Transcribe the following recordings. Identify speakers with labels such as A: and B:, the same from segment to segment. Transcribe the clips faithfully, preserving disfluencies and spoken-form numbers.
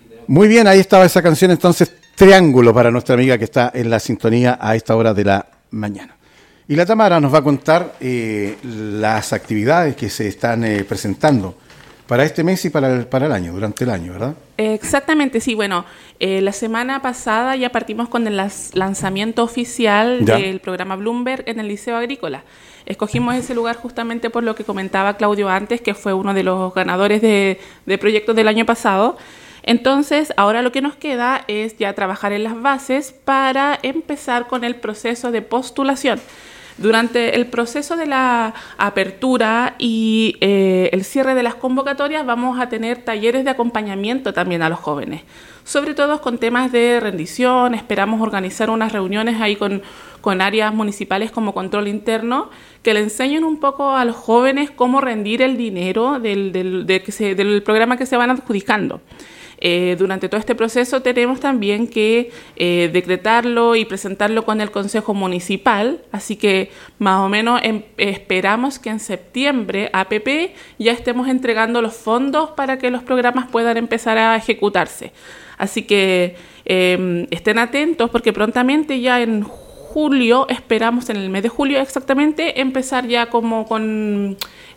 A: Muy bien, ahí estaba esa canción entonces, Triángulo, para nuestra amiga que está en la sintonía a esta hora de la mañana. Y la Tamara nos va a contar eh, las actividades que se están eh, presentando para este mes y para el, para el año, durante el año, ¿verdad?
B: Exactamente, sí. Bueno, eh, la semana pasada ya partimos con el las, lanzamiento oficial ¿Ya? del programa Bloomberg en el Liceo Agrícola. Escogimos ese lugar justamente por lo que comentaba Claudio antes, que fue uno de los ganadores de, de proyectos del año pasado. Entonces, ahora lo que nos queda es ya trabajar en las bases para empezar con el proceso de postulación. Durante el proceso de la apertura y eh, el cierre de las convocatorias vamos a tener talleres de acompañamiento también a los jóvenes, sobre todo con temas de rendición. Esperamos organizar unas reuniones ahí con, con áreas municipales como control interno que le enseñen un poco a los jóvenes cómo rendir el dinero del, del, de que se, del programa que se van adjudicando. Eh, durante todo este proceso tenemos también que eh, decretarlo y presentarlo con el Consejo Municipal, así que más o menos en, esperamos que en septiembre A P P ya estemos entregando los fondos para que los programas puedan empezar a ejecutarse. Así que eh, estén atentos porque prontamente ya en julio, esperamos en el mes de julio exactamente, empezar ya como con...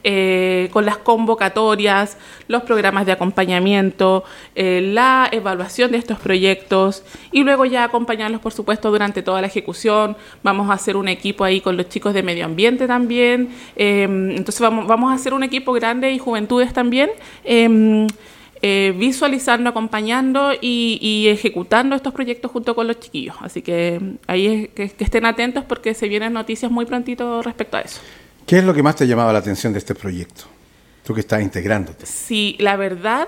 B: Eh, con las convocatorias, los programas de acompañamiento, eh, la evaluación de estos proyectos y luego ya acompañarlos, por supuesto, durante toda la ejecución. Vamos a hacer un equipo ahí con los chicos de medio ambiente también. Eh, entonces vamos, vamos a hacer un equipo grande y juventudes también, eh, eh, visualizando, acompañando y, y ejecutando estos proyectos junto con los chiquillos. Así que ahí es, que, que estén atentos porque se vienen noticias muy prontito respecto a eso.
A: ¿Qué es lo que más te llamaba la atención de este proyecto? Tú que estás integrándote.
B: Sí, la verdad,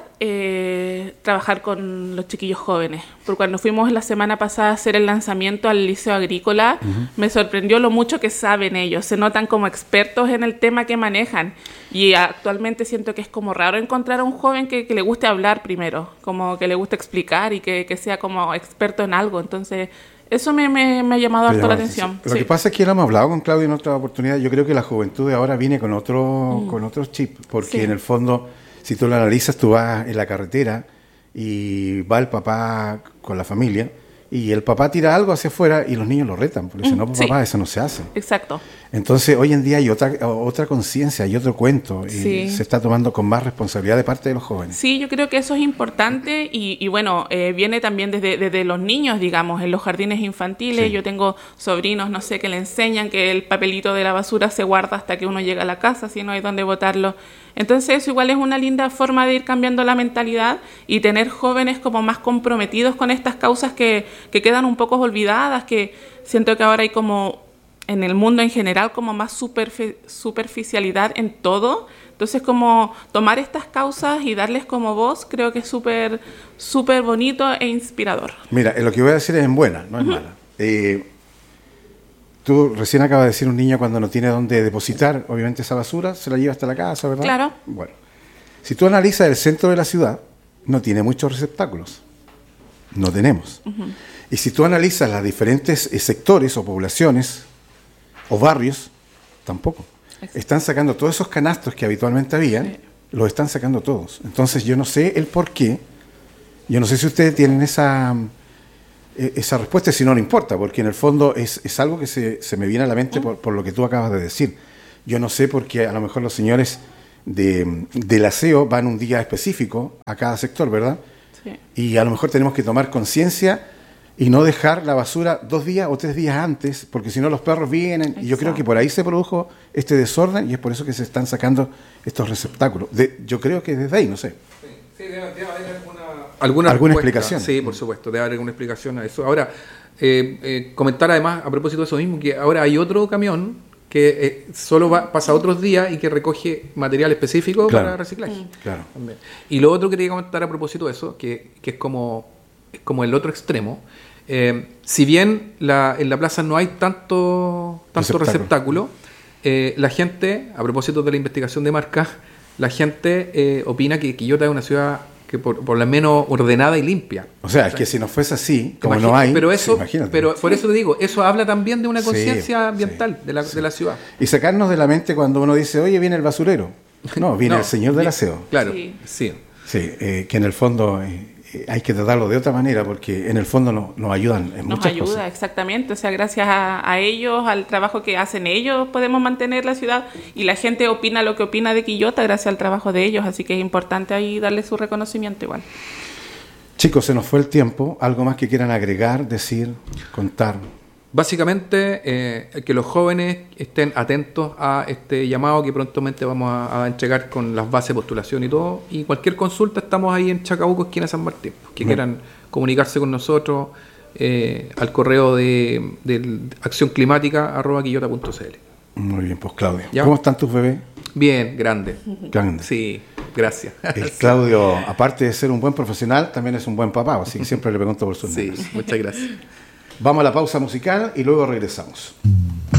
B: eh, trabajar con los chiquillos jóvenes. Porque cuando fuimos la semana pasada a hacer el lanzamiento al Liceo Agrícola, uh-huh. me sorprendió lo mucho que saben ellos. Se notan como expertos en el tema que manejan. Y actualmente siento que es como raro encontrar a un joven que, que le guste hablar primero, como que le guste explicar y que, que sea como experto en algo. Entonces... Eso me, me, me ha llamado harto la atención.
A: Lo
B: sí.
A: que pasa es que lo hemos hablado con Claudio en otra oportunidad. Yo creo que la juventud de ahora viene con otro, mm. con otro chip, porque sí. en el fondo, si tú lo analizas, tú vas en la carretera y va el papá con la familia y el papá tira algo hacia afuera y los niños lo retan, porque dicen, mm, no, pues, sí. papá, eso no se hace.
B: Exacto.
A: Entonces, hoy en día hay otra otra conciencia, hay otro cuento,
B: sí.
A: y se está tomando con más responsabilidad de parte de los jóvenes.
B: Sí, yo creo que eso es importante y, y bueno, eh, viene también desde, desde los niños, digamos, en los jardines infantiles. Sí. Yo tengo sobrinos, no sé, que le enseñan que el papelito de la basura se guarda hasta que uno llega a la casa, si no hay dónde botarlo. Entonces, eso igual es una linda forma de ir cambiando la mentalidad y tener jóvenes como más comprometidos con estas causas que, que quedan un poco olvidadas, que siento que ahora hay como... en el mundo en general como más superfi- superficialidad en todo. Entonces como tomar estas causas y darles como voz creo que es súper súper bonito e inspirador.
A: Mira, lo que voy a decir es en buena, no es uh-huh. mala. Eh, tú recién acabas de decir un niño cuando no tiene dónde depositar, obviamente esa basura se la lleva hasta la casa, ¿verdad?
B: Claro.
A: Bueno, si tú analizas el centro de la ciudad, no tiene muchos receptáculos. No tenemos. Uh-huh. Y si tú analizas las diferentes eh, sectores o poblaciones o barrios, tampoco. Exacto. Están sacando todos esos canastos que habitualmente habían, sí. los están sacando todos. Entonces yo no sé el por qué, yo no sé si ustedes tienen esa, esa respuesta, si no, no importa, porque en el fondo es, es algo que se, se me viene a la mente uh-huh. por, por lo que tú acabas de decir. Yo no sé por qué a lo mejor los señores de, del aseo van un día específico a cada sector, ¿verdad? Sí. Y a lo mejor tenemos que tomar conciencia y no dejar la basura dos días o tres días antes, porque si no los perros vienen. Exacto. Y yo creo que por ahí se produjo este desorden y es por eso que se están sacando estos receptáculos. De, yo creo que desde ahí, no sé.
C: Sí, sí debe, debe haber alguna, alguna,
A: ¿Alguna explicación?
C: Sí, por supuesto, debe haber alguna explicación a eso. Ahora, eh, eh, comentar además, a propósito de eso mismo, que ahora hay otro camión que eh, solo va, pasa otros días y que recoge material específico claro. para reciclaje. Mm.
A: Claro.
C: Y lo otro que quería comentar a propósito de eso, que, que es como... como el otro extremo, eh, si bien la, en la plaza no hay tanto, tanto receptáculo, receptáculo eh, la gente, a propósito de la investigación de marcas, la gente eh, opina que Quillota es una ciudad que por, por lo menos ordenada y limpia.
A: O sea, o sea es que si no fuese así, como no hay,
C: pero eso,
A: sí,
C: pero por eso te digo, eso habla también de una conciencia
A: sí,
C: ambiental
A: sí,
C: de, la,
A: sí.
C: de la ciudad.
A: Y sacarnos de la mente cuando uno dice, oye, viene el basurero. No, viene
C: no,
A: el señor del aseo.
C: Claro, sí. sí.
A: Sí, eh, que en el fondo eh, hay que tratarlo de otra manera porque en el fondo no, nos ayudan en
B: nos
A: muchas
B: ayuda,
A: cosas.
B: Exactamente. O sea, gracias a, a ellos, al trabajo que hacen ellos, podemos mantener la ciudad y la gente opina lo que opina de Quillota gracias al trabajo de ellos. Así que es importante ahí darle su reconocimiento igual.
A: Chicos, se nos fue el tiempo. ¿Algo más que quieran agregar, decir, contar?
C: Básicamente, eh, que los jóvenes estén atentos a este llamado que prontamente vamos a, a entregar con las bases de postulación y todo. Y cualquier consulta, estamos ahí en Chacabuco, esquina San Martín. Que Bien. Quieran comunicarse con nosotros eh, al correo de, de acción climática arroba quillota punto c l.
A: Muy bien, pues Claudio.
C: ¿Ya?
A: ¿Cómo están tus bebés?
C: Bien, grande.
A: Grande.
C: Sí, gracias.
A: El Claudio, aparte de ser un buen profesional, también es un buen papá, así que siempre le pregunto por sus
C: Sí,
A: nenes.
C: muchas gracias.
A: Vamos a la pausa musical y luego regresamos.